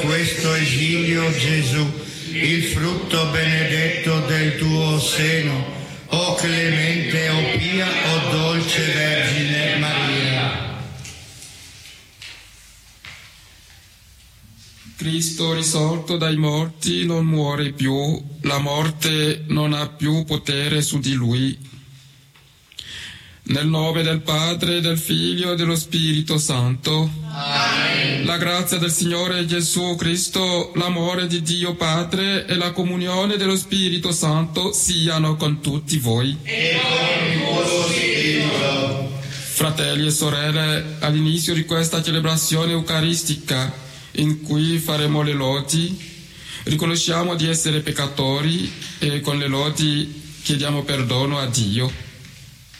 questo esilio, Gesù, il frutto benedetto del tuo seno. O clemente, o pia, o dolce Vergine Maria. Cristo risorto dai morti non muore più, la morte non ha più potere su di lui. Nel nome del Padre, del Figlio e dello Spirito Santo. Amen. La grazia del Signore Gesù Cristo, l'amore di Dio Padre e la comunione dello Spirito Santo siano con tutti voi. E con il tuo spirito. Fratelli e sorelle, all'inizio di questa celebrazione eucaristica, in cui faremo le lodi, riconosciamo di essere peccatori e con le lodi chiediamo perdono a Dio.